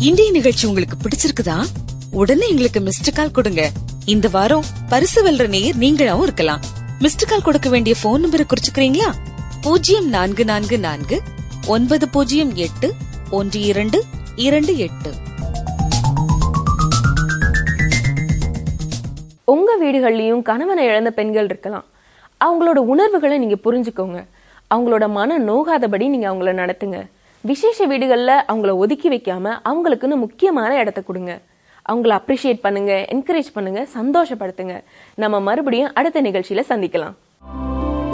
இன்றைய நிகழ்ச்சி உங்களுக்கு பிடிச்சிருக்குதா? உடனே எங்களுக்கு மிஸ்டு கால் கொடுங்க. இந்த வாரம் பரிசு வெல்ற நேயர் நீங்களாவும் இருக்கலாம். மிஸ்டு கால் கொடுக்க வேண்டிய போன் நம்பரை குறிச்சுக்கிறீங்களா? 0444908128. உங்க வீடுகள்லயும் கணவனை இழந்த பெண்கள் இருக்கலாம். அவங்களோட உணர்வுகளை நீங்க புரிஞ்சுக்கோங்க. அவங்களோட மன நோகாதபடி நீங்க அவங்கள நடத்துங்க. விசேஷ வீடுகள்ல அவங்கள ஒதுக்கி வைக்காம அவங்களுக்குன்னு முக்கியமான இடத்த கொடுங்க. அவங்கள அப்ரிஷியேட் பண்ணுங்க, என்கரேஜ் பண்ணுங்க, சந்தோஷப்படுத்துங்க. நம்ம மறுபடியும் அடுத்த நிகழ்ச்சியில சந்திக்கலாம்.